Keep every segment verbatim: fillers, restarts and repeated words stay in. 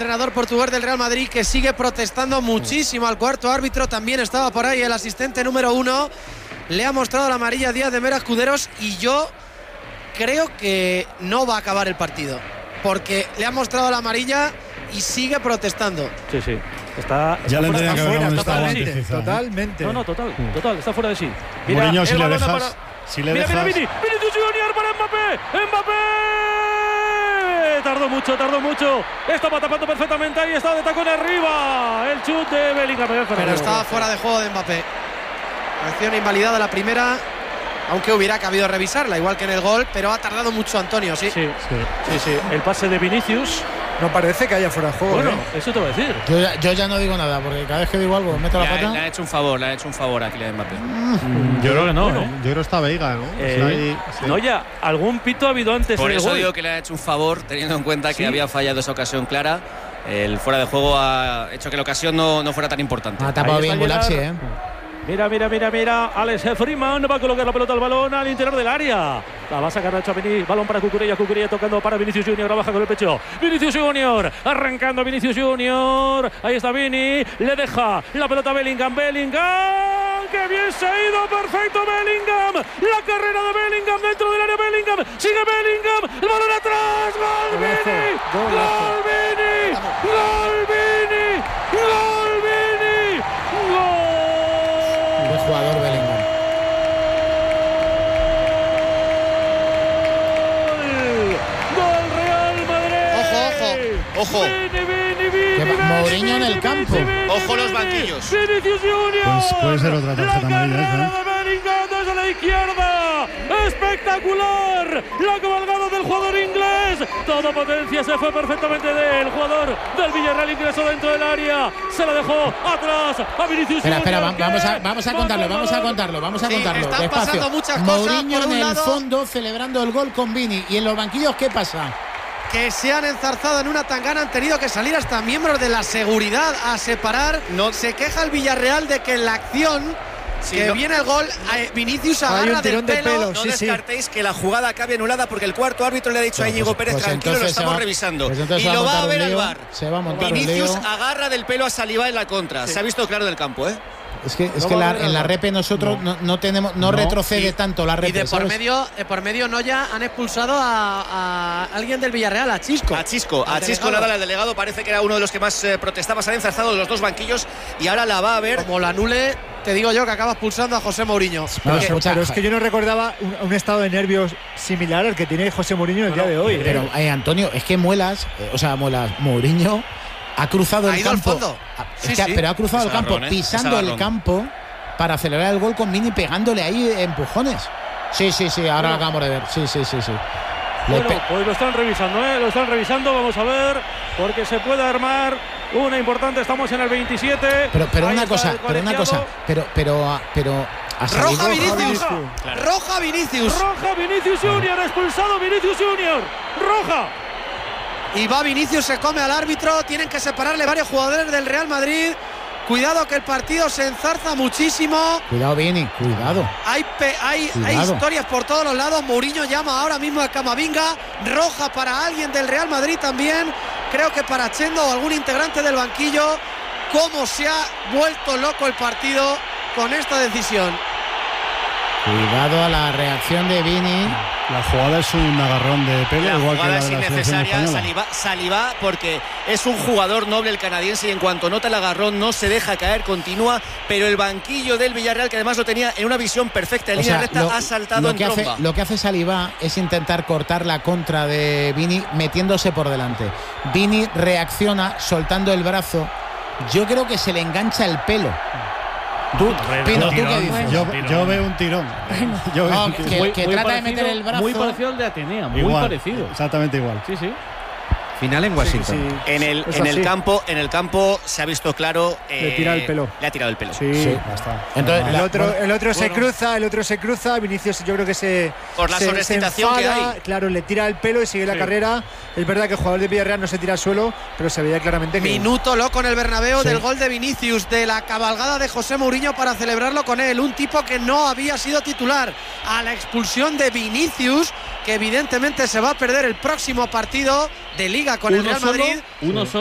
entrenador portugués del Real Madrid, que sigue protestando muchísimo al cuarto árbitro. También estaba por ahí el asistente número uno. Le ha mostrado la amarilla a Díaz de Mera Escuderos y yo creo que no va a acabar el partido, porque le ha mostrado la amarilla y sigue protestando. Sí, sí. Está, está ya le fuera, tendría que haber fuera, amonestado totalmente, antes, quizá, totalmente. No, no, total, total, está fuera de sí. Mira, Mourinho, si le dejas, para... si le mira, dejas... mira, Vini, Vinicius Junior para Mbappé, Mbappé. Tardó mucho, tardó mucho. Estaba tapando perfectamente ahí, estaba de tacón arriba. El chut de Bellingham. Pero estaba fuera de juego de Mbappé. Acción invalidada la primera, aunque hubiera cabido revisarla, igual que en el gol, pero ha tardado mucho Antonio, sí. Sí, sí, sí, sí. El pase de Vinicius. No parece que haya fuera de juego. Bueno, ¿eh? eso te voy a decir. Yo ya, yo ya no digo nada, porque cada vez que digo algo meto la le, pata. Le ha hecho un favor, le ha hecho un favor a Kylian Mbappé. Mm, yo creo que no, bueno, ¿eh? Yo creo que está Veiga, ¿no? Eh, o sea, ahí, sí. No, ya, algún pito ha habido antes. Por en eso el gol. digo que le ha hecho un favor, teniendo en cuenta que ¿Sí? había fallado esa ocasión clara. El fuera de juego ha hecho que la ocasión no, no fuera tan importante. Ha tapado bien Gulaxi, ¿eh? Mira, mira, mira, mira. Alex Freeman va a colocar la pelota al balón al interior del área. La va a sacar Nacho Amení. Balón para Cucurella. Cucurella tocando para Vinicius Junior. Baja con el pecho. Vinicius Junior. Arrancando Vinicius Junior. Ahí está Vini. Le deja la pelota a Bellingham. Bellingham. ¡Qué bien se ha ido! ¡Perfecto Bellingham! La carrera de Bellingham dentro del área. Bellingham. Sigue Bellingham. El balón atrás. ¡Gol Vini! ¡Gol Vini! ¡Gol Vini! ¡Gol Vini! ¡Gol! Jugador Bellingham. Gol Real Madrid. Ojo, ojo, ojo. Vini, Vini, Vini, Vini, Mourinho en el campo. Vini, Vini, Ojo los Vini. banquillos. Vinicius Junior. Pues puede ser otra tarjeta la amarilla esa, carrera ¿eh? de Bellingham desde la izquierda. Espectacular. La cabalgada del jugador inglés. Toda potencia se fue perfectamente del jugador del Villarreal. Ingresó dentro del área. Se la dejó atrás a Vinicius Espera, espera, Junior. vamos a, vamos a contarlo, vamos a contarlo, vamos a Sí, contarlo. están Despacio. pasando muchas cosas. Mourinho Por un en el lado, fondo celebrando el gol con Vini. ¿Y en los banquillos qué pasa? que se han enzarzado en una tangana, han tenido que salir hasta miembros de la seguridad a separar. No. Se queja el Villarreal de que en la acción Sí, que no. viene el gol, eh, Vinicius Hay agarra un tirón del de pelo. pelo. No Sí, sí. descartéis que la jugada acabe anulada porque el cuarto árbitro le ha dicho Pues, a Íñigo Pérez, pues tranquilo, lo entonces estamos se va- revisando. pues entonces y se va a lo va a montar ver un al lío, V A R. se va a montar un Vinicius lío. agarra del pelo a Saliba en la contra. Sí. Se ha visto claro del campo, ¿eh? Es que, es No que va la- a haber en la nada. repe nosotros no, no tenemos, no, No. retrocede Y- tanto la repe. Y de por ¿sabes? medio, de por medio Noya han expulsado a, a alguien del Villarreal, a Chisco. A Chisco, a Al Chisco delegado. nada, el delegado parece que era uno de los que más eh, protestaba. Se han enzarzado los dos banquillos y ahora la va a ver. Como la anule, te digo yo que acaba expulsando a José Mourinho. No, Pero, escucha, pero es que yo no recordaba un, un estado de nervios similar al que tiene José Mourinho el día de hoy. Pero, ¿eh? eh, Antonio, es que Muelas, eh, o sea, Muelas, Mourinho ha cruzado Ha el ido al campo. fondo. Ah, es Sí, que- sí. Pero ha cruzado Es el campo, agarrón, ¿eh? pisando Es el agarrón. campo para celebrar el gol con Vini, pegándole ahí empujones. Sí, sí, sí, ahora Bueno. lo acabamos de ver. Sí, sí, sí, sí. Le Bueno, pe- pues lo están revisando, ¿eh? Lo están revisando, vamos a ver, porque se puede armar una importante, estamos en el veintisiete. pero pero Ahí una está cosa, el pero una cosa, colegiado. pero pero ah, pero ha salido- Roja Vinicius. Claro. Roja Vinicius. Roja Vinicius Junior, expulsado Vinicius Junior. Roja. Y va Vinicius, se come al árbitro. Tienen que separarle varios jugadores del Real Madrid. Cuidado que el partido se enzarza muchísimo. Cuidado, Vini, cuidado. Hay, pe- hay, hay Cuidado. historias por todos los lados. Mourinho llama ahora mismo a Camavinga. Roja para alguien del Real Madrid también. Creo que para Chendo o algún integrante del banquillo. Cómo se ha vuelto loco el partido con esta decisión. Cuidado a la reacción de Vini. La jugada es un agarrón de pelo, La igual que jugada la es de la selección innecesaria. española. Saliba, Saliba, porque es un jugador noble el canadiense y en cuanto nota el agarrón no se deja caer, continúa. Pero el banquillo del Villarreal, que además lo tenía en una visión perfecta en O línea sea, recta, lo- ha saltado lo en que hace, tromba. lo que hace Saliba es intentar cortar la contra de Vini metiéndose por delante. Vini reacciona soltando el brazo. Yo creo que se le engancha el pelo. Tú, Pino, ¿tú qué dices? Yo, yo veo un tirón. Yo veo No, un que, tirón. que trata de meter el brazo. Muy parecido al de Atenea, muy Igual, parecido. Exactamente igual. Sí, sí. Final en Washington. Sí, sí. En el, Es en el así. campo, en el campo se ha visto claro. Le eh, tira el pelo. Le ha tirado el pelo. Sí. Sí. Ya está. Entonces, El la- otro, el otro se bueno. cruza, el otro se cruza. Vinicius, yo creo que se. Por la se- sobreexcitación se que enfada, hay. Claro, le tira el pelo y sigue la Sí. carrera. Es verdad que el jugador de Villarreal no se tira al suelo, pero se veía claramente que. Minuto loco en el Bernabéu Sí. del gol de Vinicius, de la cabalgada de José Mourinho para celebrarlo con él. Un tipo que no había sido titular. A la expulsión de Vinicius, que evidentemente se va a perder el próximo partido de Liga con el Uno Real solo, Madrid. uno solo. A ver,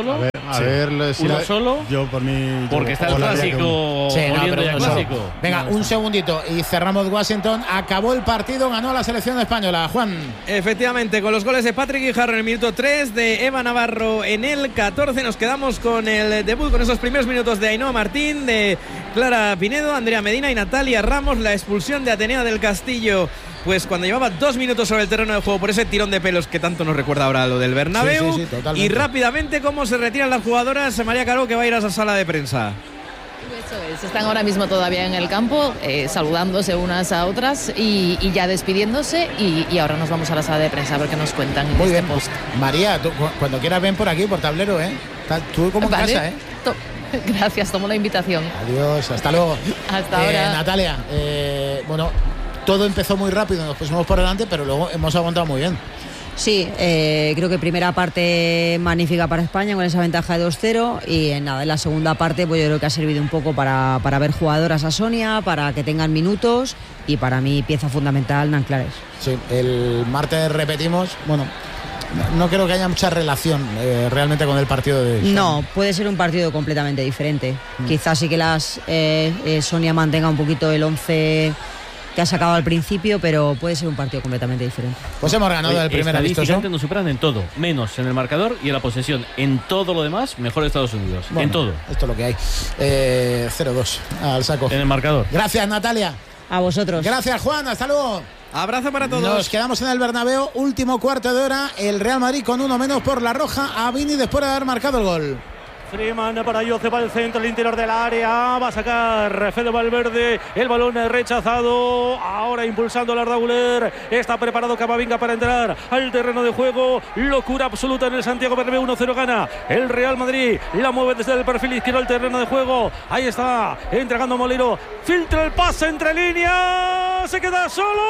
A ver, si ¿Uno la, solo? Yo por mí. Porque yo, está el olaría que clásico. Sí, no, oliendo pero ya uno solo. clásico. Venga, un segundito y cerramos Washington. Acabó el partido, ganó la selección española. Juan. Efectivamente, con los goles de Patrick Guijarro en el minuto tres, de Eva Navarro en el catorce, nos quedamos con el debut, con esos primeros minutos de Ainhoa Martín, de Clara Pinedo, Andrea Medina y Natalia Ramos. La expulsión de Atenea del Castillo, pues cuando llevaba dos minutos sobre el terreno de juego por ese tirón de pelos que tanto nos recuerda ahora a lo del Bernabéu. Sí, sí, sí, y rápidamente cómo se retiran las jugadoras. María Caro, que va a ir a esa sala de prensa. Eso es, están ahora mismo todavía en el campo, eh, saludándose unas a otras y, y ya despidiéndose, y, y ahora nos vamos a la sala de prensa a ver qué nos cuentan en Muy este bien, post. María, tú, cu- cuando quieras ven por aquí, por tablero, ¿eh? Tú como en Vale. casa, ¿eh? To- Gracias, tomo la invitación. Adiós, hasta luego. Hasta Eh, ahora. Natalia, eh, bueno, todo empezó muy rápido, nos pusimos por delante, pero luego hemos aguantado muy bien. Sí, eh, creo que primera parte magnífica para España con esa ventaja de dos cero y en nada, en la segunda parte pues yo creo que ha servido un poco para, para ver jugadoras a Sonia, para que tengan minutos y para mí pieza fundamental Nan Clares. Sí, el martes repetimos, bueno, no, no creo que haya mucha relación eh, realmente con el partido de Sonia. No, puede ser un partido completamente diferente. Mm. Quizás sí que las eh, eh, Sonia mantenga un poquito el once que ha sacado al principio, pero puede ser un partido completamente diferente. Pues hemos ganado Oye, el primer amistoso. estadísticamente nos superan en todo, menos en el marcador y en la posesión. En todo lo demás, mejor Estados Unidos. Bueno, en todo. Esto es lo que hay. Eh, cero dos al saco. En el marcador. Gracias, Natalia. A vosotros. Gracias, Juan. Hasta luego. Abrazo para todos. Nos quedamos en el Bernabéu, último cuarto de hora. El Real Madrid con uno menos por la roja a Vini después de haber marcado el gol. Freeman para Jose, va al centro, al interior del área, va a sacar Fede Valverde, el balón rechazado, ahora impulsando la Arda, está preparado Camavinga para entrar al terreno de juego, locura absoluta en el Santiago Bernabéu, uno cero gana el Real Madrid, la mueve desde el perfil izquierdo al terreno de juego, ahí está, entregando Molero, filtra el pase entre líneas, se queda solo,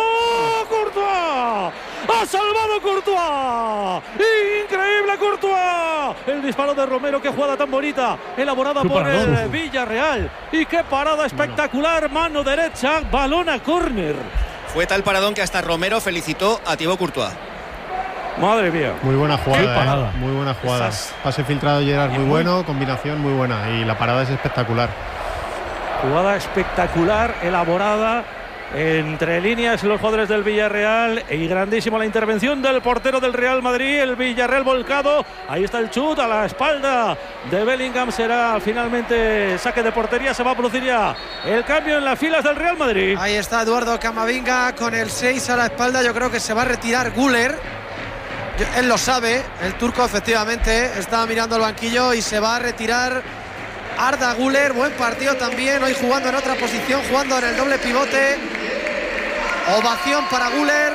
Courtois, ha salvado Courtois, increíble Courtois, el disparo de Romero, qué jugada tan bonita, elaborada por el Villarreal. Y qué parada espectacular, mano derecha, balón a córner. Fue tal paradón que hasta Romero felicitó a Thibaut Courtois. Madre mía. Muy buena jugada. Qué parada. Eh, muy buena jugada. Esas... Pase filtrado Gerard muy bueno, combinación muy buena y la parada es espectacular. Jugada espectacular, elaborada entre líneas los jugadores del Villarreal y grandísima la intervención del portero del Real Madrid, el Villarreal volcado, ahí está el chut a la espalda de Bellingham, será finalmente saque de portería, se va a producir ya el cambio en las filas del Real Madrid. Ahí está Eduardo Camavinga con el seis a la espalda, yo creo que se va a retirar Güler, yo, él lo sabe, el turco efectivamente está mirando el banquillo y se va a retirar Arda Güler, buen partido también, hoy jugando en otra posición, jugando en el doble pivote. Ovación para Güler.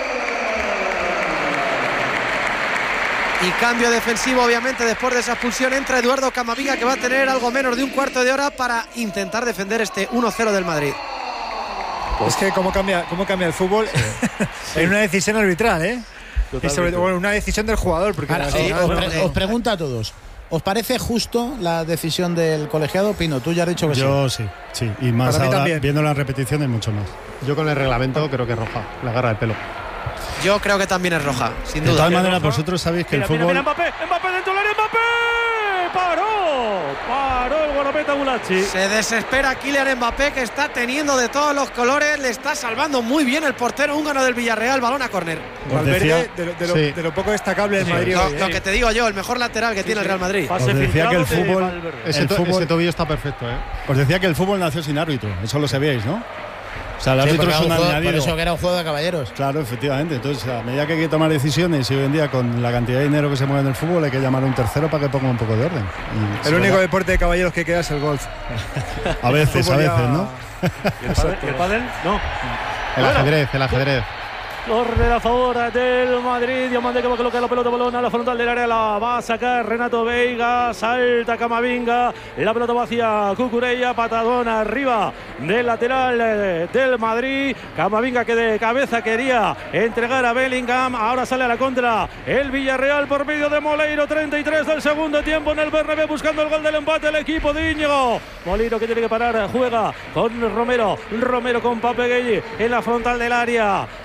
Y cambio defensivo, obviamente, después de esa expulsión. Entra Eduardo Camavinga, que va a tener algo menos de un cuarto de hora para intentar defender este uno cero del Madrid. Es que cómo cambia, cómo cambia el fútbol en una decisión arbitral, ¿eh? Y sobre todo, bueno, una decisión del jugador. Porque Ahora, sí, os, pre os pregunto a todos. ¿Os parece justo la decisión del colegiado? Pino, tú ya has dicho que Yo sí. sí, sí. Y más ahora, viendo las repeticiones, mucho más. Yo con el reglamento creo que es roja, la agarra del pelo. Yo creo que también es roja, sin duda. De todas maneras, vosotros sabéis que mira, el fútbol... Mira, mira, Mbappé, Mbappé dentro del área, Mbappé, paró, paró el guardameta Bulachi. Se desespera Kylian Mbappé, que está teniendo de todos los colores, le está salvando muy bien el portero húngaro del Villarreal, balón a córner. Valverde, de, lo, de, lo, sí. de lo poco destacable del sí. Madrid. Lo, hoy, lo eh. que te digo yo, el mejor lateral que sí, tiene sí. el Real Madrid. Os decía que el fútbol, ese, el to fútbol, ese tobillo está perfecto, ¿eh? Os decía que el fútbol nació sin árbitro, eso lo sabíais, ¿no? O sea, el sí, árbitro es un añadido. Por eso que era un juego de caballeros. Claro, efectivamente. Entonces, a medida que hay que tomar decisiones y hoy en día con la cantidad de dinero que se mueve en el fútbol hay que llamar a un tercero para que ponga un poco de orden. Y el único va... deporte de caballeros que queda es el golf. A veces, a veces, ya... ¿no? ¿Y el pádel? ¿El pádel? No. El ajedrez, el ajedrez. Corre a favor del Madrid. Diamante que va a colocar la pelota, balón a la frontal del área. La va a sacar Renato Veiga. Salta Camavinga. La pelota va hacia Cucurella. Patadón arriba del lateral del Madrid. Camavinga que de cabeza quería entregar a Bellingham. Ahora sale a la contra el Villarreal por medio de Moleiro. treinta y tres del segundo tiempo en el Bernabéu buscando el gol del empate. El equipo de Íñigo. Moleiro que tiene que parar. Juega con Romero. Romero con Pape Gueye en la frontal del área. Elaborado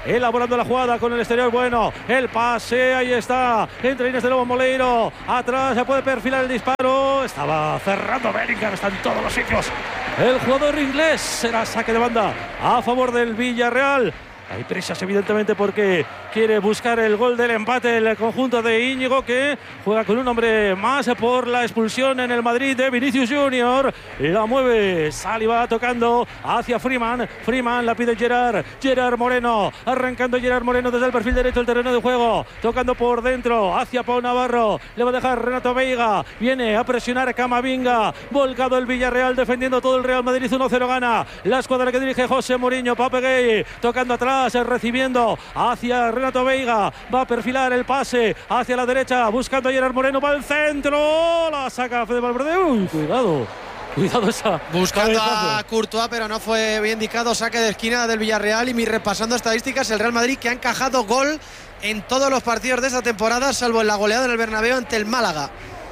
tocando la jugada con el exterior. Bueno, el pase, ahí está. Entre líneas de Lobo Moleiro. Atrás se puede perfilar el disparo. Estaba cerrando Bellingham, está en todos los sitios. El jugador inglés, será saque de banda a favor del Villarreal. Hay prisas evidentemente porque quiere buscar el gol del empate el conjunto de Íñigo, que juega con un hombre más por la expulsión en el Madrid de Vinicius Junior. La mueve Saliba tocando hacia Freeman. Freeman la pide Gerard. Gerard Moreno, arrancando Gerard Moreno desde el perfil derecho del terreno de juego. Tocando por dentro hacia Pau Navarro. Le va a dejar Renato Veiga. Viene a presionar Camavinga. Volcado el Villarreal defendiendo todo el Real Madrid. uno cero gana la escuadra que dirige José Mourinho. Pape Gay tocando atrás, recibiendo hacia Renato Veiga, va a perfilar el pase hacia la derecha, buscando a Gerard Moreno, para el centro, la saca Fede Valverde. Uy, cuidado, cuidado esa. Buscando a Courtois, pero no fue bien indicado. Saque de esquina del Villarreal. Y mi repasando estadísticas, el Real Madrid, que ha encajado gol en todos los partidos de esta temporada, salvo en la goleada en el Bernabéu ante el Málaga.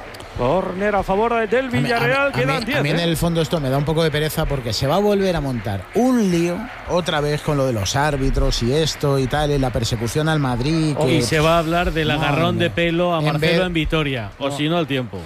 Córner a favor del Villarreal. A mí, a mí, a mí en el fondo esto me da un poco de pereza porque se va a volver a montar un lío otra vez con lo de los árbitros y esto y tal, y la persecución al Madrid. Que, y se va a hablar del agarrón no, de pelo a Marcelo en, en Vitoria, no. o si no al tiempo.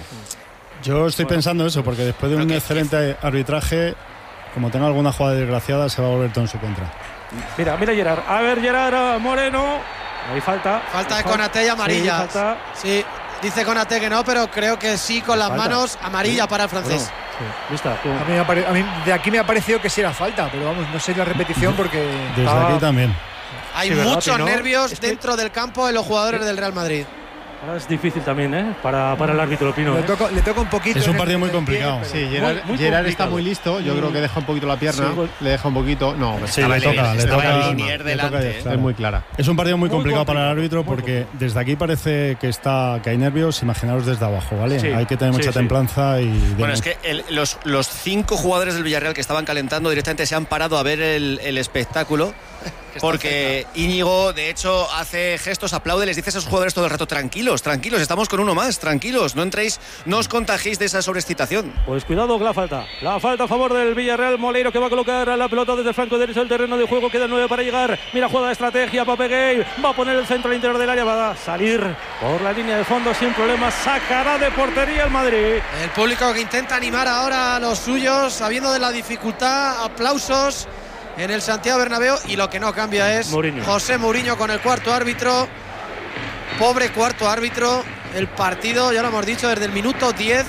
Yo estoy bueno, pensando eso, porque después de un excelente arbitraje, como tenga alguna jugada desgraciada, se va a volver todo en su contra. Mira, mira Gerard. A ver, Gerard Moreno. Ahí falta. Falta de Konaté y amarilla. Sí, falta. Sí. Dice Konaté que no, pero creo que sí, con las falta. manos, amarilla sí. para el francés. Bueno, sí. Lista, a, mí me pare... a mí de aquí me ha parecido que sí era falta, pero vamos, no sé la repetición porque... Desde ah. aquí también. Hay sí, muchos no? nervios es que... dentro del campo de los jugadores sí. del Real Madrid. Ahora es difícil también, ¿eh? Para, para el árbitro Pino. Le, ¿eh? toca, le toca un poquito. Es un partido muy complicado. Sí, Gerard, muy, muy Gerard está muy listo. Yo mm. creo que deja un poquito la pierna. Sí, pues, le deja un poquito. No, sí, le toca. Le toca. Linier delante. Es muy clara. Es un partido muy, muy complicado para el árbitro porque desde aquí parece que está que hay nervios. Imaginaros desde abajo, ¿vale? Sí, hay que tener mucha sí, templanza sí. y. Bueno, es que el, los, los cinco jugadores del Villarreal que estaban calentando directamente se han parado a ver el, el espectáculo. Porque Íñigo, de hecho, hace gestos, aplaude, les dice a esos jugadores todo el rato: tranquilos, tranquilos, estamos con uno más, tranquilos, no entréis, no os contagiéis de esa sobreexcitación. Pues cuidado con la falta, la falta a favor del Villarreal. Moleiro, que va a colocar la pelota desde el flanco derecho del terreno de juego, queda nueve para llegar. Mira, juega de estrategia, Pape Gay, va a poner el centro al interior del área, va a salir por la línea de fondo sin problemas, sacará de portería el Madrid. El público que intenta animar ahora a los suyos, sabiendo de la dificultad, aplausos en el Santiago Bernabéu, y lo que no cambia es Mourinho. José Mourinho con el cuarto árbitro. Pobre cuarto árbitro. El partido, ya lo hemos dicho, desde el minuto diez.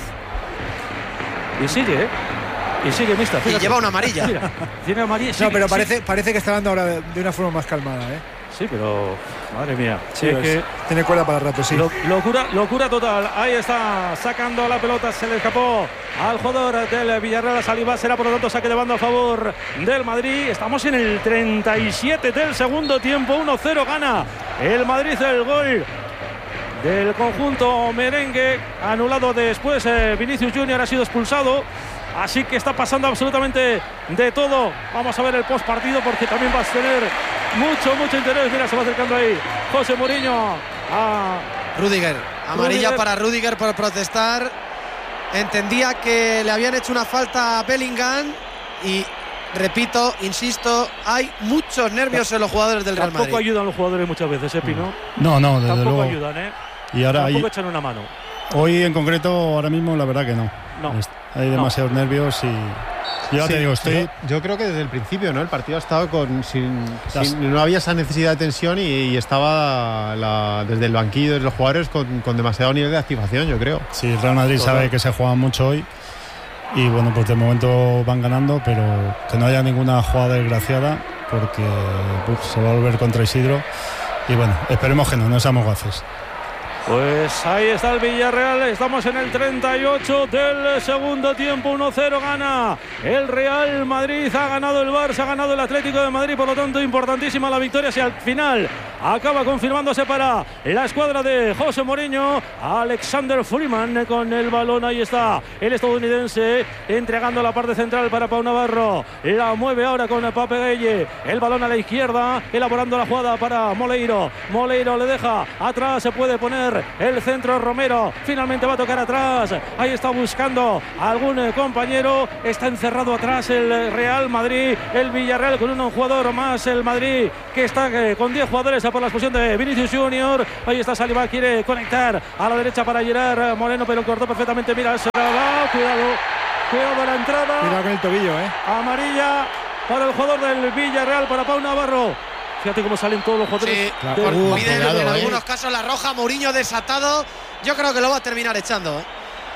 Y sigue, ¿eh? Y sigue, mista. Y lleva una amarilla. Mira, tiene amarilla. Sigue, no, pero parece, sigue. parece que está dando ahora de, de una forma más calmada, ¿eh? Sí, pero madre mía. Sí, es que tiene cuerda para el rato, sí. Lo, locura, locura total. Ahí está, sacando la pelota, se le escapó al jugador del Villarreal. Saliba, será por lo tanto saque de banda a favor del Madrid. Estamos en el treinta y siete del segundo tiempo. uno cero gana el Madrid, el gol del conjunto merengue. Anulado después, eh, Vinicius Junior ha sido expulsado. Así que está pasando absolutamente de todo. Vamos a ver el post partido porque también va a tener mucho, mucho interés. Mira, se va acercando ahí José Mourinho a Rüdiger. Amarilla Rüdiger. Para Rüdiger por protestar. Entendía que le habían hecho una falta a Bellingham y, repito, insisto, hay muchos nervios en los jugadores del Real Madrid. Tampoco ayudan los jugadores muchas veces, ¿eh, Pino? No, no, desde Tampoco luego. ayudan, ¿eh? Y ahora Tampoco hay... echan una mano. Hoy en concreto, ahora mismo, la verdad que no. No. Hay demasiados no. nervios y... Yo sí, te digo, estoy... yo, yo creo que desde el principio, ¿no? El partido ha estado con... Sin, sin, no había esa necesidad de tensión y, y estaba la, desde el banquillo de los jugadores con, con demasiado nivel de activación, yo creo. Sí, el Real Madrid Todo. sabe que se juega mucho hoy y bueno, pues de momento van ganando, pero que no haya ninguna jugada desgraciada porque uf, se va a volver contra Isidro y bueno, esperemos que no, no seamos gaces. Pues ahí está el Villarreal, estamos en el treinta y ocho del segundo tiempo, uno cero gana el Real Madrid, ha ganado el Barça, ha ganado el Atlético de Madrid, por lo tanto importantísima la victoria, si al final acaba confirmándose para la escuadra de José Mourinho. Alexander Freeman con el balón, ahí está el estadounidense entregando la parte central para Pau Navarro, la mueve ahora con Pape Gueye, el balón a la izquierda, elaborando la jugada para Moleiro, Moleiro le deja atrás, se puede poner poner el centro Romero. Finalmente va a tocar atrás. Ahí está buscando a algún eh, compañero. Está encerrado atrás el Real Madrid. El Villarreal con un jugador más. El Madrid que está eh, con diez jugadores por la expulsión de Vinicius Junior. Ahí está Saliba, quiere conectar a la derecha para Gerard Moreno, pero cortó perfectamente. Mira, se va, cuidado, cuidado la entrada. Cuidado con el tobillo, eh. Amarilla para el jugador del Villarreal, para Pau Navarro. Fíjate cómo salen todos los jugadores. Sí, claro. uh, piden cuidado, en eh. algunos casos la roja. Mourinho desatado. Yo creo que lo va a terminar echando, eh.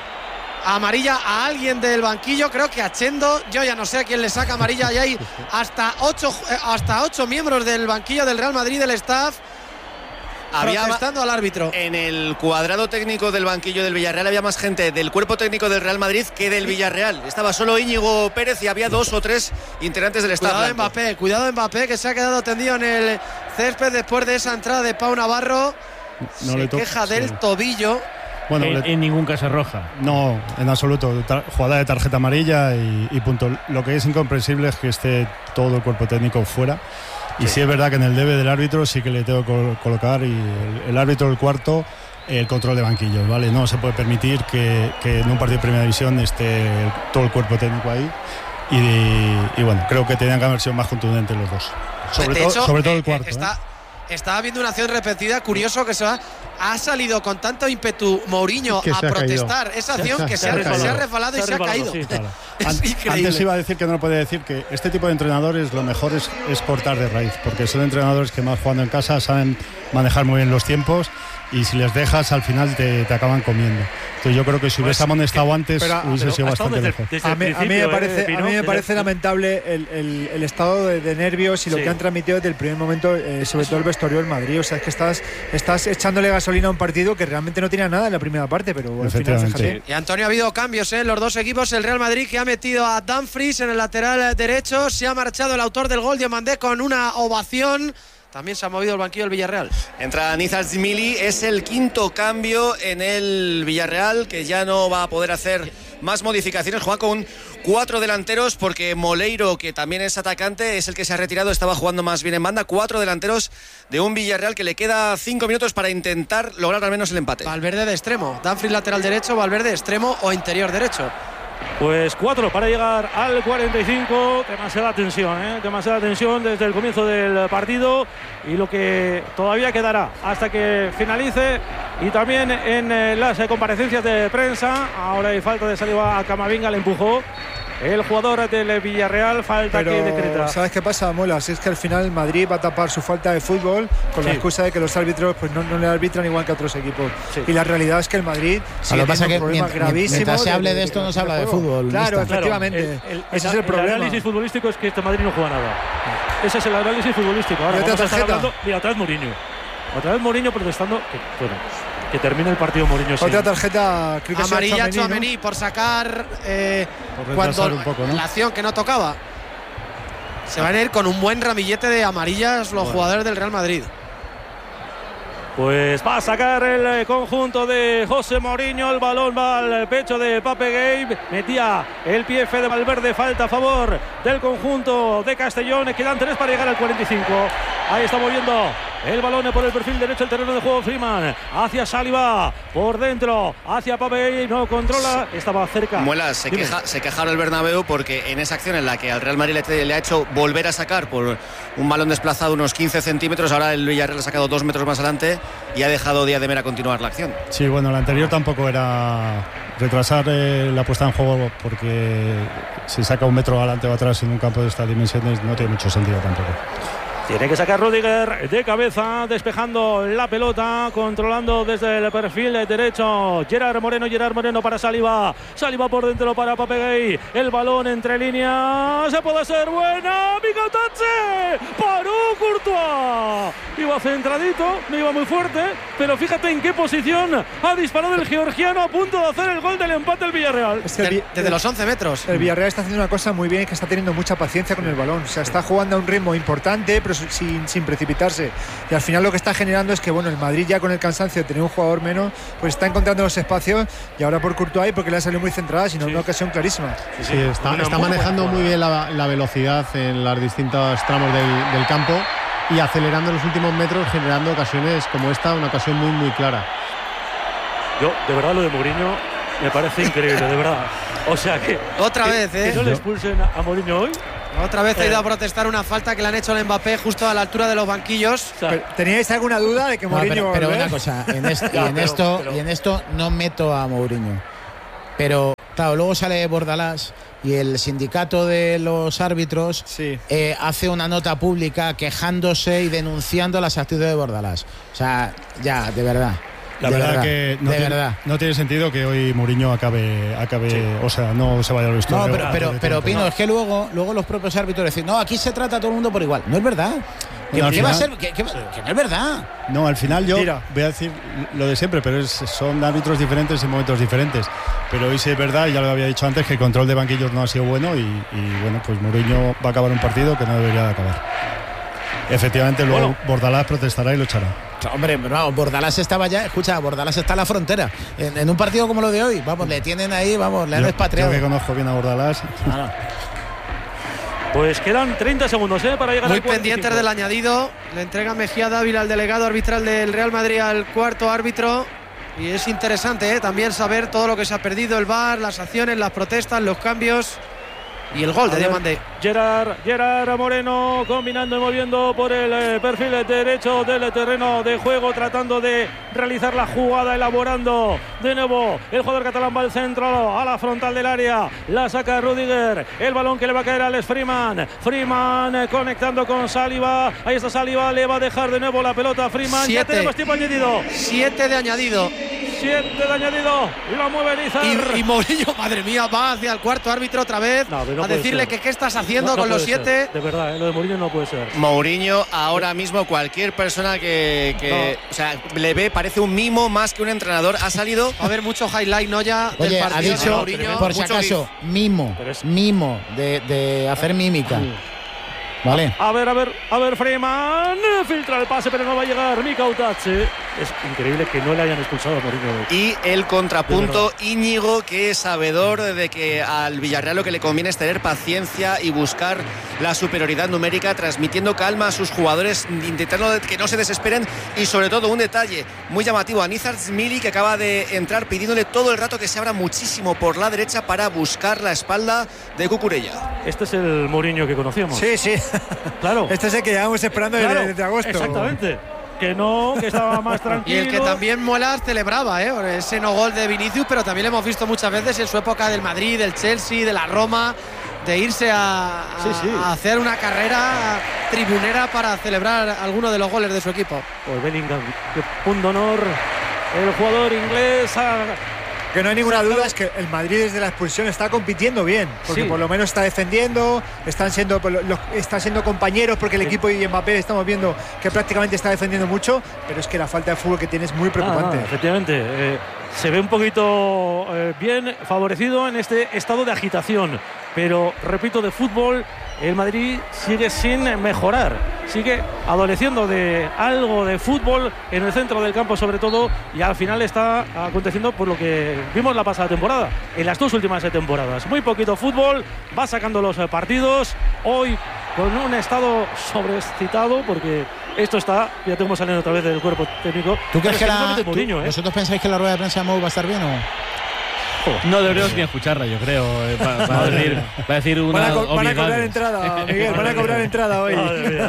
Amarilla a alguien del banquillo, creo que a Chendo. Yo ya no sé a quién le saca amarilla. Y hay hasta ocho, hasta ocho miembros del banquillo del Real Madrid, del staff, había protestando al árbitro. En el cuadrado técnico del banquillo del Villarreal había más gente del cuerpo técnico del Real Madrid que del Villarreal. Estaba solo Íñigo Pérez y había dos o tres integrantes del staff. Cuidado Mbappé, cuidado Mbappé, que se ha quedado tendido en el césped después de esa entrada de Pau Navarro. No se le queja del sí. tobillo. Bueno, en, le... en ningún caso roja. No, en absoluto. Tar- jugada de tarjeta amarilla y, y punto. Lo que es incomprensible es que esté todo el cuerpo técnico fuera. Y sí. sí es verdad que en el debe del árbitro sí que le tengo que col- colocar y el, el árbitro del cuarto el control de banquillos, ¿vale? No se puede permitir que, que en un partido de primera división esté todo el cuerpo técnico ahí. Y, y bueno, creo que tenían que haber sido más contundentes los dos. Sobre, de to- hecho, sobre todo el eh, cuarto. Está, ¿eh? Estaba viendo una acción repetida, curioso que se va, ha salido con tanto ímpetu Mourinho a protestar caído. Esa acción se, que se, se, ha, se ha resbalado y se, se ha caído. Sí, claro. Es Antes iba a decir que no lo podía decir, que este tipo de entrenadores lo mejor es, es cortar de raíz, porque son entrenadores que más jugando en casa saben manejar muy bien los tiempos y si les dejas al final te, te acaban comiendo. Entonces yo creo que si hubiese amonestado antes pero, hubiese sido bastante desde, mejor. Desde a, mí, a mí me parece, eh, Pino, a mí me parece desde... lamentable el, el, el estado de, de nervios y lo sí. que han transmitido desde el primer momento, eh, sobre todo el vestuario del Madrid. O sea, es que estás, estás echándole gasolina a un partido que realmente no tenía nada en la primera parte, pero al final, fíjate. Y Antonio, ha habido cambios en ¿eh? los dos equipos. El Real Madrid, que ha metido a Dumfries en el lateral derecho, se ha marchado el autor del gol, Diomandé, con una ovación. También se ha movido el banquillo del Villarreal. Entra Nizar Zmili, es el quinto cambio en el Villarreal, que ya no va a poder hacer más modificaciones. Juega con cuatro delanteros porque Moleiro, que también es atacante, es el que se ha retirado, estaba jugando más bien en banda. Cuatro delanteros de un Villarreal que le queda cinco minutos para intentar lograr al menos el empate. Valverde de extremo, Dumfries lateral derecho, Valverde extremo o interior derecho. Pues cuatro para llegar al cuarenta y cinco. Demasiada tensión, ¿eh? Demasiada tensión desde el comienzo del partido. Y lo que todavía quedará hasta que finalice. Y también en eh, las eh, comparecencias de prensa. Ahora hay falta de salida a Camavinga, le empujó el jugador del Villarreal, falta pero, que decreta. ¿Sabes qué pasa, Molas? Es que al final Madrid va a tapar su falta de fútbol con sí. la excusa de que los árbitros pues no, no le arbitran igual que a otros equipos. Sí. Y la realidad es que el Madrid sigue lo pasa que mientras, mientras se hable de, de esto no se habla de fútbol. Claro, efectivamente. Claro, el, el, Ese el, es el problema. El análisis futbolístico es que este Madrid no juega nada. Ese es el análisis futbolístico. Ahora vamos a estar hablando. Mira, otra vez Mourinho. Otra vez Mourinho protestando. Que, bueno, que termine el partido Mourinho. Otra tarjeta, creo que amarilla Tchouaméni, ¿no? Por sacar eh, por cuando un poco, ¿no? La acción que no tocaba. Se van a ir con un buen ramillete de amarillas los bueno. jugadores del Real Madrid. Pues va a sacar el conjunto de José Mourinho. El balón va al pecho de Pape Gueye. Metía el pie de Valverde. Falta a favor del conjunto de Castellón. Quedan tres para llegar al cuarenta y cinco. Ahí está moviendo el balón por el perfil derecho del terreno de juego Freeman. Hacia Saliba. Por dentro. Hacia Pape Gueye. No controla. Estaba cerca. Muelas, se, queja, se quejaron el Bernabéu porque en esa acción en la que al Real Madrid le, le ha hecho volver a sacar por un balón desplazado unos quince centímetros. Ahora el Villarreal ha sacado dos metros más adelante y ha dejado Díaz de Mera continuar la acción. Sí, bueno, la anterior tampoco era retrasar eh, la puesta en juego, porque si saca un metro adelante o atrás en un campo de estas dimensiones no tiene mucho sentido tampoco. Tiene que sacar Rüdiger de cabeza, despejando la pelota, controlando desde el perfil derecho. Gerard Moreno, Gerard Moreno para Saliba. Saliba por dentro para Pape Gueye. El balón entre líneas. Se puede ser buena. Picotache. Paró Courtois. Iba centradito, no iba muy fuerte, pero fíjate en qué posición ha disparado el georgiano a punto de hacer el gol del empate el Villarreal. Es que el, desde los once metros. El Villarreal está haciendo una cosa muy bien, que está teniendo mucha paciencia con el balón. O sea, está jugando a un ritmo importante, pero Sin, sin precipitarse, y al final lo que está generando es que bueno, el Madrid ya con el cansancio de tener un jugador menos, pues está encontrando los espacios, y ahora por Courtois porque le ha salido muy centrada, sino sí. una ocasión clarísima. Sí, sí, está, está manejando muy bien la, la velocidad en los distintos tramos del, del campo y acelerando en los últimos metros, generando ocasiones como esta, una ocasión muy muy clara. Yo, de verdad, lo de Mourinho me parece increíble, de verdad. O sea que. Otra que, vez, ¿eh? Que no le expulsen a Mourinho hoy. Otra vez ha Eh. ido a protestar una falta que le han hecho al Mbappé justo a la altura de los banquillos. O sea, Pero, ¿teníais alguna duda de que No, Mourinho pero, va a pero volver? una cosa, en, est- Ya, y, en pero- esto, pero- y en esto no meto a Mourinho. Pero, claro, luego sale Bordalás y el sindicato de los árbitros Sí. eh, hace una nota pública quejándose y denunciando las actitudes de Bordalás. O sea, ya, de verdad. La de verdad, verdad, que no de tiene, verdad. no tiene sentido que hoy Mourinho acabe, acabe Sí. o sea, no se vaya al No, vestuario. pero, pero, antes de pero tiempo. Pino, es que luego, luego los propios árbitros dicen, no, aquí se trata a todo el mundo por igual. No es verdad. ¿Qué, Bueno, al qué va a final- ser? ¿Qué- qué va- que no es verdad. No, al final yo Mira. voy a decir lo de siempre, pero es, son árbitros diferentes en momentos diferentes. Pero hoy sí es verdad, y ya lo había dicho antes, que el control de banquillos no ha sido bueno y, y, bueno, pues Mourinho va a acabar un partido que no debería de acabar. Efectivamente, luego Bueno. Bordalás protestará y lo echará. Hombre, vamos, Bordalás estaba ya, escucha, Bordalás está a la frontera. En, en un partido como lo de hoy, vamos, le tienen ahí, vamos, le han Yo, expatriado. yo que conozco bien a Bordalás. Claro. Pues quedan treinta segundos, ¿eh? Para llegar Muy al cuarenta y pendientes cinco. del añadido. Le entrega Mejía Dávila, al delegado arbitral del Real Madrid, al cuarto árbitro. Y es interesante, ¿eh? También saber todo lo que se ha perdido, el V A R, las acciones, las protestas, los cambios y el gol de A ver, Diamandé. Gerard, Gerard Moreno combinando y moviendo por el eh, perfil derecho del terreno de juego, tratando de realizar la jugada, elaborando de nuevo. El jugador catalán va al centro, a la frontal del área, la saca Rudiger, el balón que le va a caer a Alex Freeman. Freeman eh, conectando con Saliba, ahí está Saliba, le va a dejar de nuevo la pelota a Freeman. Ya Siete. tenemos tiempo añadido. Siete de añadido. Siete de añadido, lo mueve Nizar. Y, y Mourinho, madre mía, va hacia el cuarto árbitro otra vez No, pero no a puede decirle ser. que qué estás haciendo No, no con los puede ser. siete. De verdad, eh, lo de Mourinho no puede ser. Mourinho, ahora mismo cualquier persona que, que o sea, le ve parece un mimo más que un entrenador. Ha salido. Va a haber mucho highlight, ¿no? Ya del Oye, ha partido de dicho, Mourinho. por si mucho acaso, mimo, Pero es- mimo, de, de hacer mímica. Vale. A ver, a ver, a ver, Freeman filtra el pase, pero no va a llegar Mika Utache. Es increíble que no le hayan expulsado a Mourinho. Y el contrapunto De Íñigo, que es sabedor de que al Villarreal lo que le conviene es tener paciencia y buscar la superioridad numérica, transmitiendo calma a sus jugadores, intentando que no se desesperen. Y sobre todo un detalle muy llamativo a Nizar Zmili, que acaba de entrar pidiéndole todo el rato que se abra muchísimo por la derecha para buscar la espalda de Cucurella. Este es el Mourinho que conocíamos. Sí, sí. Claro. Este es el que llevamos esperando Claro, desde, desde agosto. Exactamente. Que no, que estaba más Y tranquilo. el que también Muelas celebraba, ¿eh? Por ese no gol de Vinicius, pero también lo hemos visto muchas veces en su época del Madrid, del Chelsea, de la Roma, de irse a, a- Sí, sí. a hacer una carrera tribunera para celebrar alguno de los goles de su equipo. Pues Bellingham, qué punto honor. El jugador inglés ha Que no hay ninguna duda, es que el Madrid desde la expulsión está compitiendo bien, porque Sí. por lo menos está defendiendo, están siendo, los- están siendo compañeros, porque el Sí. equipo y Mbappé estamos viendo que prácticamente está defendiendo mucho, pero es que la falta de fútbol que tiene es muy preocupante. Ah, efectivamente. eh, se ve un poquito eh, bien favorecido en este estado de agitación. Pero, repito, de fútbol, el Madrid sigue sin mejorar. Sigue adoleciendo de algo de fútbol en el centro del campo, sobre todo. Y al final está aconteciendo por lo que vimos la pasada temporada, en las dos últimas temporadas. Muy poquito fútbol, va sacando los eh, partidos. Hoy con un estado sobreexcitado, porque esto está, ya tenemos saliendo otra vez del cuerpo técnico. ¿Tú crees que la, solamente tú- Mourinho, ¿eh? ¿Vosotros pensáis que la rueda de prensa de Mou va a estar bien o...? No deberíamos ni escucharla, yo creo. eh, Va, va a decir, va a decir una Van a, co- van a cobrar obviedades. entrada, Miguel, van a cobrar entrada hoy. Madre mía.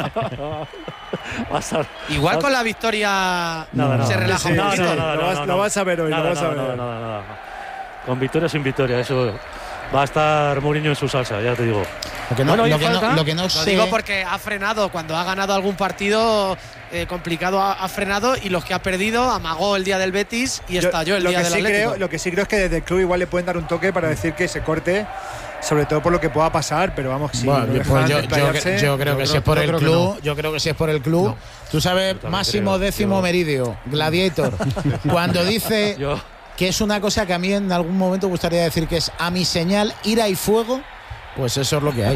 Va a estar- Igual va a- con la victoria Nada, nada. se relaja Sí, un No, poquito. no, no, lo no, vas- no, lo no. vas a ver hoy, lo Nada, vas a nada, ver. nada, nada, nada. Con victoria o sin victoria, eso va a estar Mourinho en su salsa, ya te digo. Lo que no, Bueno, ¿y lo que no, falta? lo que no Lo sé... digo porque ha frenado cuando ha ganado algún partido eh, complicado, ha, ha frenado, y los que ha perdido amagó el día del Betis y Yo- estalló el lo día que del sí Atlético. creo, lo que sí creo es que desde el club igual le pueden dar un toque para decir que se corte, sobre todo por lo que pueda pasar, pero vamos, si Bueno, lo pues dejan yo, yo, desplayarse, yo creo que yo si es creo- por yo el creo que club, no. yo creo que si es por el club, tú sabes, también Máximo creo, Décimo yo- Meridio, Gladiator, cuando dice Yo, que es una cosa que a mí en algún momento gustaría decir que es a mi señal ira y fuego, pues eso es lo que hay.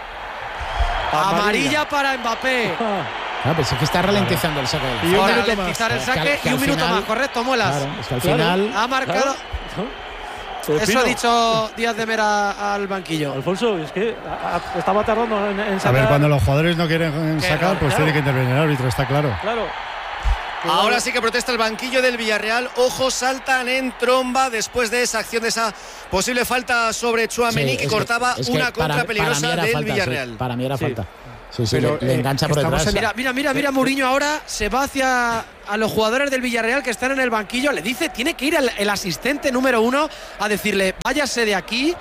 Amarilla para Mbappé. Ah, pues es que está ralentizando el saque de la Y un Ahora minuto ralentizar más. el saque Que al- que y un al minuto final- más, correcto, Muelas. Claro, es que al Claro. final Ha marcado. claro. Eso Pepino. ha dicho Díaz de Mera al banquillo. Alfonso, es que a- a- estaba tardando en, en A sacar. ver, cuando los jugadores no quieren Qué sacar, pues claro. tiene que intervenir el árbitro, está claro. Claro. Ahora sí que protesta el banquillo del Villarreal. Ojo, saltan en tromba después de esa acción, de esa posible falta sobre Tchouaméni, sí, que cortaba que, una contra para, peligrosa para del falta, Villarreal. Sí, para mí era sí. falta. Sí, sí, pero, le, le engancha eh, por detrás. La... Mira, mira, mira, mira, Mourinho ahora se va hacia a los jugadores del Villarreal que están en el banquillo. Le dice, tiene que ir el, el asistente número uno a decirle, váyase de aquí.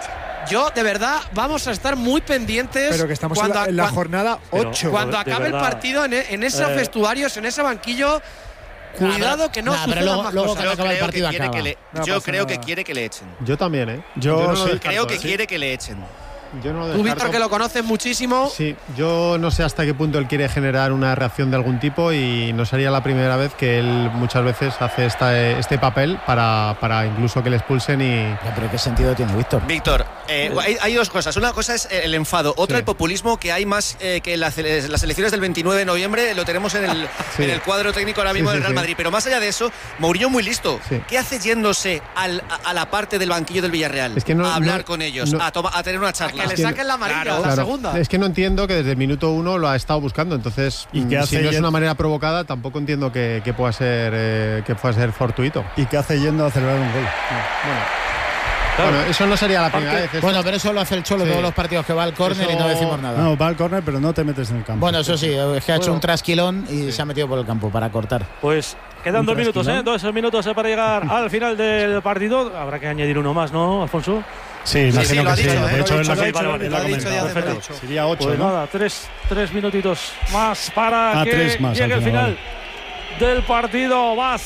Yo, de verdad, vamos a estar muy pendientes. Pero que estamos cuando, en, la, en la cuando, jornada ocho. Cuando acabe verdad, el partido, en, en esos eh, vestuarios, en ese banquillo, cuidado que no nah, sucedan luego, más luego cosas. Yo creo, que quiere, que le, no yo creo que quiere que le echen. Yo también, ¿eh? Yo, yo no sí, creo que ¿sí? quiere que le echen. Yo no Tú, Víctor, que lo conoces muchísimo. Sí, yo no sé hasta qué punto él quiere generar una reacción de algún tipo y no sería la primera vez que él muchas veces hace esta, este papel para, para incluso que le expulsen y... Ya, pero ¿qué sentido tiene, Víctor? Víctor, eh, hay, hay dos cosas. Una cosa es el enfado, otra sí. el populismo, que hay más eh, que las, las elecciones del veintinueve de noviembre, lo tenemos en el, sí. en el cuadro técnico ahora mismo sí, sí, del Real Madrid. Sí. Pero más allá de eso, Mourinho muy listo. Sí. ¿Qué hace yéndose al, a, a la parte del banquillo del Villarreal? Es que no, a hablar no, con ellos, no, a, toma, a tener una charla. A que le saquen la amarilla. Claro, la claro. segunda. Es que no entiendo que desde el minuto uno lo ha estado buscando, entonces ¿y qué hace si no es una manera provocada, tampoco entiendo que, que pueda ser eh, que pueda ser fortuito. ¿Y qué hace yendo a celebrar un gol? Bueno. Claro. Bueno, eso no sería la primera vez. Bueno, pero eso lo hace el Cholo sí. todos los partidos, que va al córner y no decimos nada. No, va al córner, pero no te metes en el campo. Bueno, eso sí, es que ha hecho bueno. un trasquilón y sí. se ha metido por el campo para cortar. Pues quedan dos minutos, ¿eh? Dos minutos para llegar al final del partido. Habrá que añadir uno más, ¿no, Alfonso? Sí, imagino sí, sí, que sí. Dicho, de hecho, lo es lo que lo ha dicho, dicho ya de sería ocho, pues ¿no? nada, tres, tres minutitos más para ah, que más, llegue el final del partido. Va a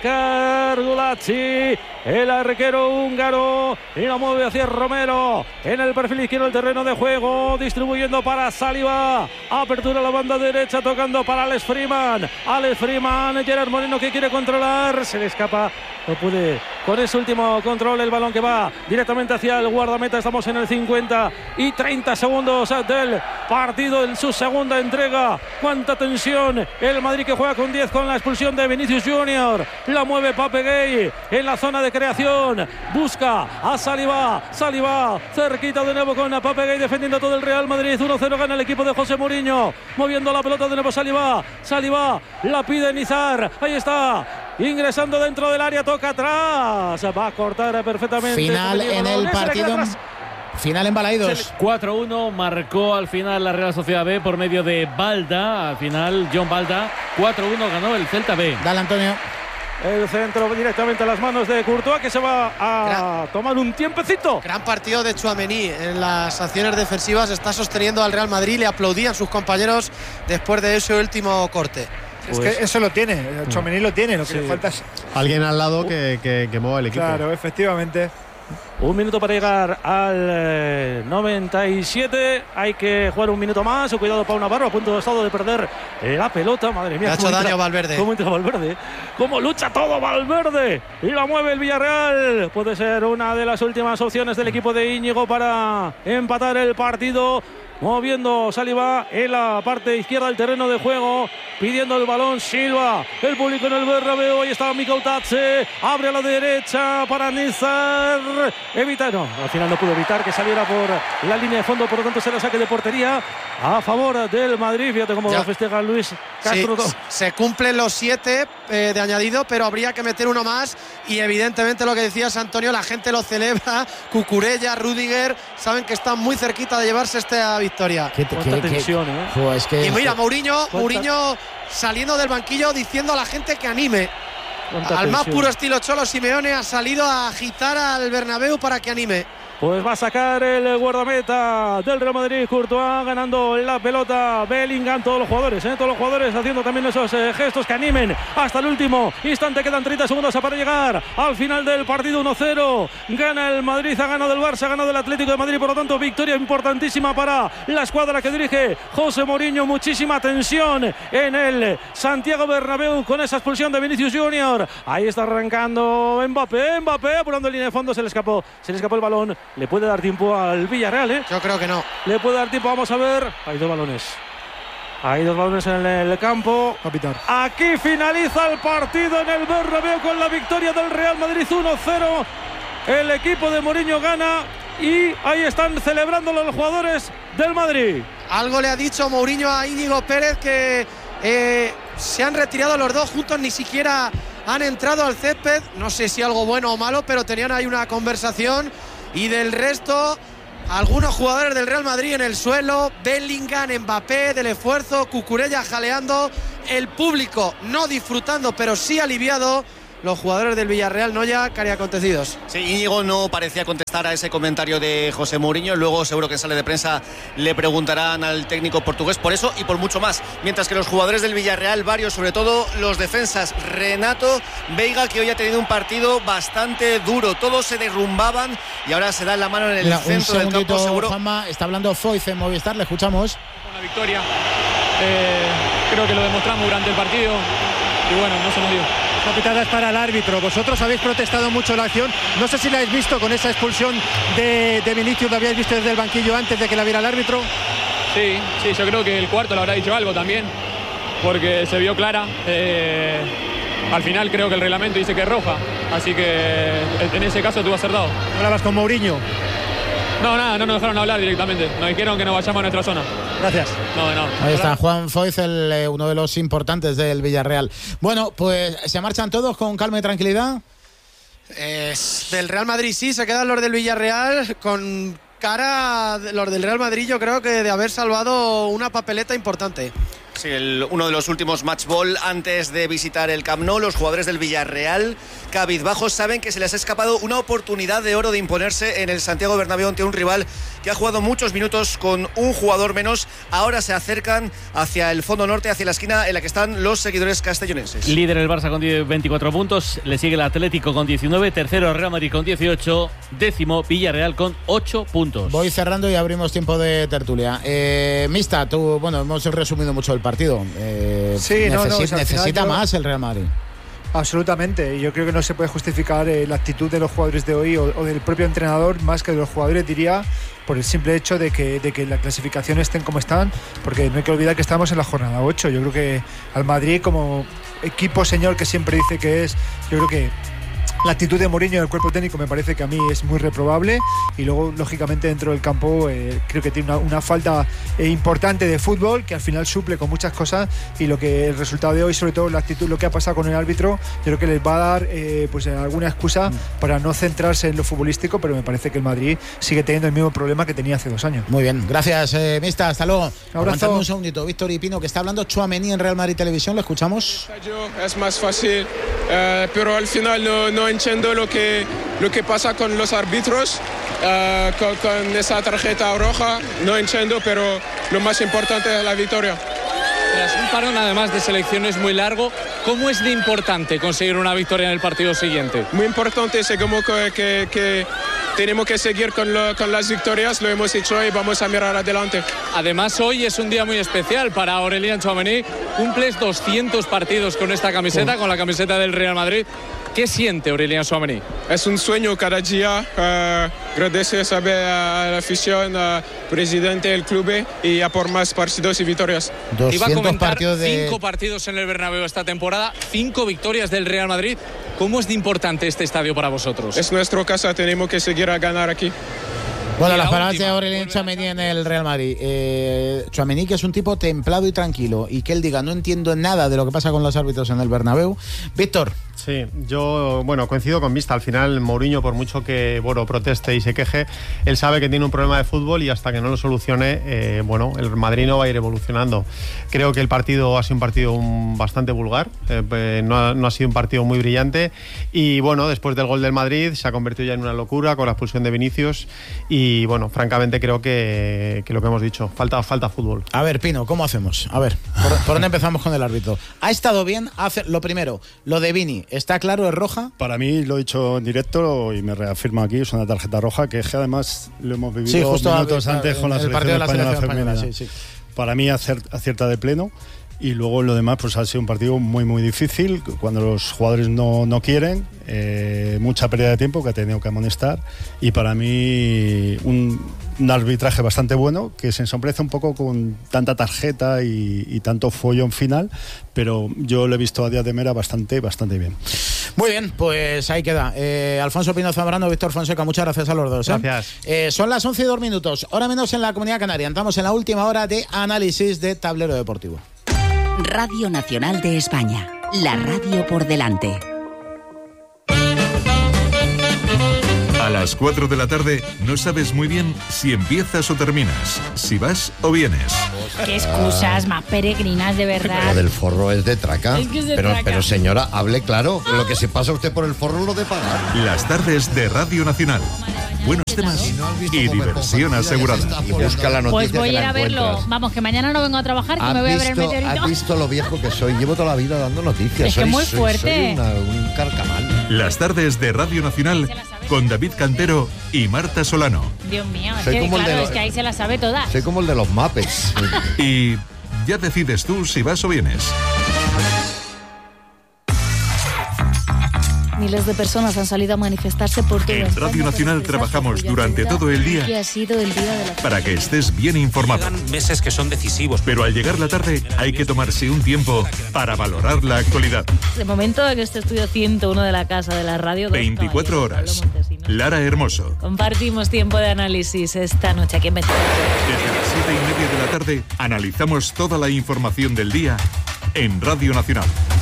sacar Gulacsi, el arquero húngaro, y la mueve hacia Romero en el perfil izquierdo del terreno de juego, distribuyendo para Saliba, apertura a la banda derecha, tocando para Alex Freeman, Alex Freeman, Gerard Moreno que quiere controlar, se le escapa, no puede con ese último control, el balón que va directamente hacia el guardameta. Estamos en el cincuenta y treinta segundos del partido, en su segunda entrega. Cuánta tensión, el Madrid que juega con diez con la expulsión de Vinicius Junior, la mueve Pape Gueye en la zona de creación, busca a Saliba, Saliba cerquita de nuevo con Pape Gueye defendiendo todo el Real Madrid. Uno cero gana el equipo de José Mourinho, moviendo la pelota de nuevo Saliba, Saliba la pide Nizar, ahí está, ingresando dentro del área, toca atrás, va a cortar perfectamente. Final en el partido. Final en Balaidos. cuatro uno marcó al final la Real Sociedad B por medio de Balda. Al final, John Balda. cuatro uno ganó el Celta B. Dale, Antonio. El centro directamente a las manos de Courtois, que se va a gran, tomar un tiempecito. Gran partido de Tchouaméni en las acciones defensivas. Está sosteniendo al Real Madrid. Le aplaudían sus compañeros después de ese último corte. Es pues, que eso lo tiene, Tchouaméni lo tiene, lo que sí. le falta es alguien al lado que, que, que mueva el equipo. Claro, efectivamente. Un minuto para llegar al eh, noventa y siete. Hay que jugar un minuto más. Cuidado, Pau Navarro, a punto de estado de perder eh, la pelota. Madre mía. Le ha hecho daño Valverde. ¿Cómo entra Valverde? ¿Cómo lucha todo Valverde? Y la mueve el Villarreal. Puede ser una de las últimas opciones del equipo de Íñigo para empatar el partido. Moviendo Saliba en la parte izquierda del terreno de juego, pidiendo el balón Silva, el público en el Bernabéu. Ahí está Mikau Tatse, abre a la derecha para Nizar, evita, no, al final no pudo evitar que saliera por la línea de fondo, por lo tanto será saque de portería a favor del Madrid. Fíjate cómo ya. lo festeja Luis Castro. Sí, se cumplen los siete eh, de añadido, pero habría que meter uno más y evidentemente lo que decías, Antonio, la gente lo celebra. Cucurella, Rüdiger, saben que están muy cerquita de llevarse esta victoria. ¿Qué, qué, qué, tensión, ¿eh? Pues que y mira, Mourinho, Mourinho saliendo del banquillo diciendo a la gente que anime. Al tensión. Más puro estilo Cholo Simeone ha salido a agitar al Bernabéu para que anime. Pues va a sacar el guardameta del Real Madrid, Courtois, ganando la pelota Bellingham, todos los jugadores, ¿eh? todos los jugadores haciendo también esos eh, gestos que animen hasta el último instante. Quedan treinta segundos para llegar al final del partido. Uno cero, gana el Madrid, ha ganado el Barça, ha ganado el Atlético de Madrid, por lo tanto victoria importantísima para la escuadra que dirige José Mourinho. Muchísima tensión en el Santiago Bernabéu con esa expulsión de Vinicius Junior. Ahí está arrancando Mbappé, Mbappé apurando en línea de fondo, se le escapó, se le escapó el balón. Le puede dar tiempo al Villarreal, ¿eh? Yo creo que no. Le puede dar tiempo, vamos a ver. Hay dos balones. Hay dos balones en el campo. Capitán. Aquí finaliza el partido en el Bernabéu con la victoria del Real Madrid uno cero. El equipo de Mourinho gana y ahí están celebrando los jugadores del Madrid. Algo le ha dicho Mourinho a Íñigo Pérez que... Eh, se han retirado los dos juntos, ni siquiera han entrado al césped. No sé si algo bueno o malo, pero tenían ahí una conversación. Y del resto, algunos jugadores del Real Madrid en el suelo, Bellingham, Mbappé, del esfuerzo, Cucurella jaleando, el público no disfrutando, pero sí aliviado. Los jugadores del Villarreal no ya cariacontecidos. Sí, Íñigo no parecía contestar a ese comentario de José Mourinho. Luego seguro que en sala de prensa le preguntarán al técnico portugués por eso y por mucho más. Mientras que los jugadores del Villarreal, varios, sobre todo los defensas, Renato, Veiga, que hoy ha tenido un partido bastante duro. Todos se derrumbaban y ahora se dan la mano en el Mira, centro del campo, seguro. Juanma, está hablando Foyz en Movistar, le escuchamos. Una victoria. Eh, creo que lo demostramos durante el partido y bueno, no se nos dio. La pitada es para el árbitro. Vosotros habéis protestado mucho la acción. No sé si la habéis visto con esa expulsión de, de Vinicius. ¿La habíais visto desde el banquillo antes de que la viera el árbitro? Sí, sí, yo creo que el cuarto le habrá dicho algo también, porque se vio clara. Eh, al final creo que el reglamento dice que es roja, así que en ese caso tuvo acertado. ¿Hablabas con Mourinho? No, nada, no nos dejaron hablar directamente. Nos dijeron que nos vayamos a nuestra zona. Gracias. No, no. Ahí está Juan Foyz, el, eh, uno de los importantes del Villarreal. Bueno, pues se marchan todos con calma y tranquilidad. Eh, del Real Madrid sí, se quedan los del Villarreal con cara, los del Real Madrid, yo creo que de haber salvado una papeleta importante. Sí, el, uno de los últimos match ball antes de visitar el Camp Nou. Los jugadores del Villarreal, cabizbajos, saben que se les ha escapado una oportunidad de oro de imponerse en el Santiago Bernabéu ante un rival que ha jugado muchos minutos con un jugador menos. Ahora se acercan hacia el fondo norte, hacia la esquina en la que están los seguidores castellonenses. Líder el Barça con veinticuatro puntos, le sigue el Atlético con diecinueve, tercero Real Madrid con dieciocho, décimo Villarreal con ocho puntos. Voy cerrando y abrimos tiempo de tertulia. Eh, Mista, tú, bueno, hemos resumido mucho el partido. Eh, sí, necesi- no, no, o sea, necesita yo... más el Real Madrid. Absolutamente, yo creo que no se puede justificar eh, la actitud de los jugadores de hoy o, o del propio entrenador más que de los jugadores, diría, por el simple hecho de que, de que la clasificación estén como están, porque no hay que olvidar que estamos en la jornada ocho. Yo creo que al Madrid, como equipo señor que siempre dice que es, yo creo que la actitud de Mourinho y del cuerpo técnico me parece que a mí es muy reprobable, y luego lógicamente dentro del campo eh, creo que tiene una, una falta eh, importante de fútbol que al final suple con muchas cosas, y lo que el resultado de hoy, sobre todo la actitud, lo que ha pasado con el árbitro, yo creo que les va a dar eh, pues alguna excusa para no centrarse en lo futbolístico, pero me parece que el Madrid sigue teniendo el mismo problema que tenía hace dos años. Muy bien, gracias eh, Mista, hasta luego. Un abrazo. Aguantadme un segundito, Víctor y Pino, que está hablando Tchouaméni en Real Madrid Televisión, ¿lo escuchamos? Es más fácil, eh, pero al final no, no entiendo lo que, lo que pasa con los árbitros, eh, con, con esa tarjeta roja, no entiendo, pero lo más importante es la victoria. Tras un parón además de selecciones muy largo, ¿cómo es de importante conseguir una victoria en el partido siguiente? Muy importante, sé como que, que, que tenemos que seguir con, lo, con las victorias, lo hemos hecho y vamos a mirar adelante. Además, hoy es un día muy especial para Aurélien Tchouaméni. Cumples doscientos partidos con esta camiseta, con la camiseta del Real Madrid. ¿Qué siente Aurélien Tchouaméni? Es un sueño cada día. Uh, agradecer a la afición, al presidente del club y a por más partidos y victorias. Iba a comentar partidos de... cinco partidos en el Bernabéu esta temporada, cinco victorias del Real Madrid. ¿Cómo es de importante este estadio para vosotros? Es nuestra casa, tenemos que seguir a ganar aquí. Bueno, las palabras de Aurélien Tchouaméni en el Real Madrid. Eh, Tchouaméni, que es un tipo templado y tranquilo, y que él diga, no entiendo nada de lo que pasa con los árbitros en el Bernabéu. Víctor. Sí, yo, bueno, coincido con Vista. Al final, Mourinho, por mucho que, bueno, proteste y se queje, él sabe que tiene un problema de fútbol y hasta que no lo solucione, eh, bueno, el Madrid no va a ir evolucionando. Creo que el partido ha sido un partido un, bastante vulgar, eh, no, ha, no ha sido un partido muy brillante, y bueno, después del gol del Madrid se ha convertido ya en una locura con la expulsión de Vinicius, y bueno, francamente creo que, que lo que hemos dicho, falta, falta fútbol. A ver, Pino, ¿cómo hacemos? A ver, ¿por, ¿por dónde empezamos con el árbitro? ¿Ha estado bien? Hace, lo primero, lo de Vini, ¿está claro, es roja? Para mí, lo he dicho en directo y me reafirmo aquí, es una tarjeta roja que, es que además lo hemos vivido sí, justo minutos a, antes a, con la selección de la española selección femenina. española, sí, sí. Para mí acierta de pleno. Y luego lo demás, pues ha sido un partido muy muy difícil, cuando los jugadores no, no quieren, eh, mucha pérdida de tiempo que ha tenido que amonestar, y para mí un, un arbitraje bastante bueno, que se ensombrece un poco con tanta tarjeta y, y tanto follón final, pero yo lo he visto a Díaz de Mera bastante, bastante bien. Muy bien, pues ahí queda. Eh, Alfonso Pino Zambrano, Víctor Fonseca, muchas gracias a los dos. ¿eh? Gracias. Eh, son las once y dos minutos, hora menos en la Comunidad Canaria. Entramos en la última hora de análisis de Tablero Deportivo. Radio Nacional de España. La radio por delante. A las cuatro de la tarde no sabes muy bien si empiezas o terminas, si vas o vienes. Qué excusas más peregrinas, de verdad. Lo del forro es de traca. Es que es de pero, traca. pero señora, hable claro. Lo que se pasa usted por el forro es lo de pagar. Las tardes de Radio Nacional. Buenos temas y diversión asegurada. Y busca la noticia. Pues voy a que ir la a verlo. encuentras. Vamos, que mañana no vengo a trabajar, que ¿Has me voy a ver el visto- meteorito. ¿Has visto lo viejo que soy? Llevo toda la vida dando noticias. Es que soy, muy soy- fuerte. soy una- un carcamal. Las tardes de Radio Nacional con David Cantero y Marta Solano. Dios mío, es Soy que, como el de claro, los- es que ahí se la sabe toda. Soy como el de los mapes. Y ya decides tú si vas o vienes. Miles de personas han salido a manifestarse por todo En Radio Nacional trabajamos durante todo el día que ha sido el día de la para que estés bien informado. Meses que son decisivos. Pero al llegar la tarde hay que tomarse un tiempo para valorar la actualidad. De momento en este estudio ciento uno de la Casa de la Radio. dos veinticuatro horas. Lara Hermoso. Compartimos tiempo de análisis esta noche aquí en veinticuatro. Desde las siete y media de la tarde analizamos toda la información del día en Radio Nacional.